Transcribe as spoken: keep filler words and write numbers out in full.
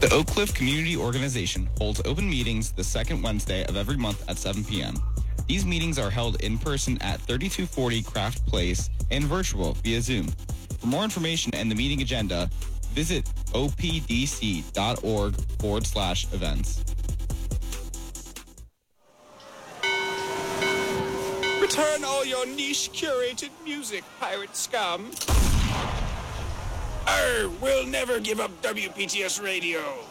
The Oak Cliff Community Organization holds open meetings the second Wednesday of every month at seven p.m. These meetings are held in person at thirty-two forty Craft Place and virtual via Zoom. For more information and the meeting agenda, visit opdc.org forward slash events. Return all your niche curated music, pirate scum. Arr, we'll never give up W P T S Radio.